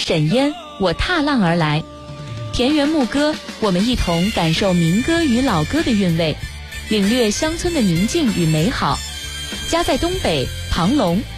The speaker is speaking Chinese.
沈烟，我踏浪而来。田园牧歌，我们一同感受民歌与老歌的韵味，领略乡村的宁静与美好。家在东北，庞龙